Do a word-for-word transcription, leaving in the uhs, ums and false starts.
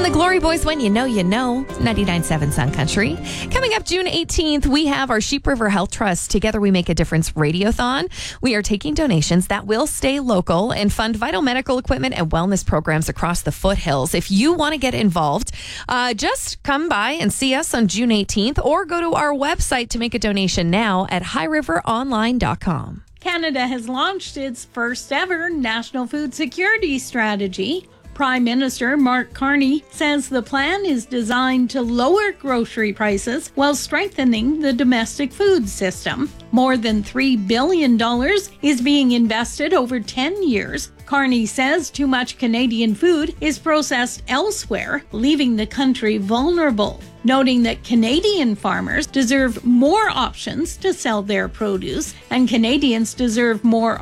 the Glory Boys, when you know, you know. ninety-nine point seven Sun Country. Coming up June eighteenth, we have our Sheep River Health Trust Together We Make a Difference Radiothon. We are taking donations that will stay local and fund vital medical equipment and wellness programs across the foothills. If you want to get involved, uh, just come by and see us on June eighteenth or go to our website to make a donation now at high river online dot com. Canada has launched its first ever national food security strategy. Prime Minister Mark Carney says the plan is designed to lower grocery prices while strengthening the domestic food system. More than three billion dollars is being invested over ten years. Carney says too much Canadian food is processed elsewhere, leaving the country vulnerable, noting that Canadian farmers deserve more options to sell their produce and Canadians deserve more